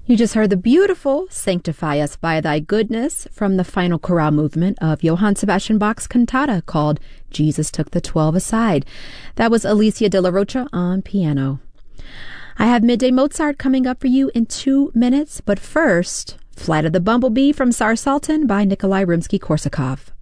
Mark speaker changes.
Speaker 1: You just heard the beautiful Sanctify Us by Thy Goodness from the final chorale movement of Johann Sebastian Bach's cantata called Jesus Took the 12 Aside. That was Alicia de la Rocha on piano. I have Midday Mozart coming up for you in 2 minutes, but first, Flight of the Bumblebee from Tsar Sultan by Nikolai Rimsky-Korsakov.